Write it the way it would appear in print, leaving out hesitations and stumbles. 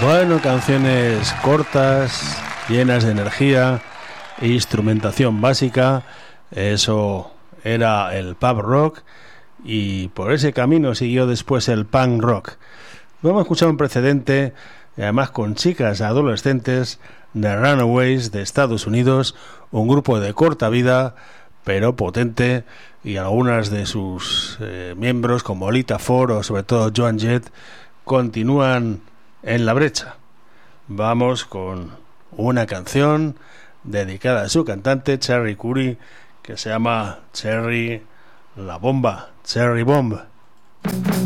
Bueno, canciones cortas, llenas de energía e instrumentación básica. Eso era el pub rock y por ese camino siguió después el punk rock. Vamos a escuchar un precedente, además con chicas adolescentes, de Runaways de Estados Unidos, un grupo de corta vida pero potente, y algunas de sus miembros como Lita Ford o sobre todo Joan Jett continúan en la brecha. Vamos con una canción dedicada a su cantante Cherry Curry, que se llama Cherry la Bomba, Cherry Bomb.